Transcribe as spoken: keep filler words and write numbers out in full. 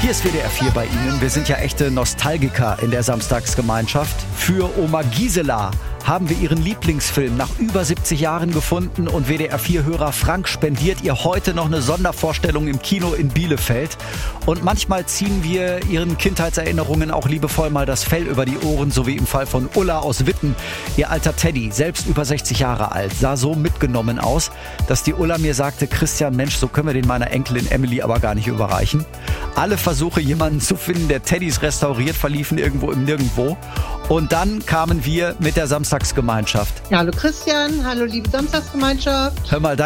Hier ist W D R vier bei Ihnen. Wir sind ja echte Nostalgiker in der Samstagsgemeinschaft. Für Oma Gisela haben wir ihren Lieblingsfilm nach über siebzig Jahren gefunden und W D R vier-Hörer Frank spendiert ihr heute noch eine Sondervorstellung im Kino in Bielefeld. Und manchmal ziehen wir ihren Kindheitserinnerungen auch liebevoll mal das Fell über die Ohren, so wie im Fall von Ulla aus Witten. Ihr alter Teddy, selbst über sechzig Jahre alt, sah so mitgenommen aus, dass die Ulla mir sagte, Christian, Mensch, so können wir den meiner Enkelin Emily aber gar nicht überreichen. Alle Versuche, jemanden zu finden, der Teddys restauriert, verliefen irgendwo im Nirgendwo. Und dann kamen wir mit der Samstagsgemeinschaft. Ja, hallo Christian, hallo liebe Samstagsgemeinschaft. Hör mal,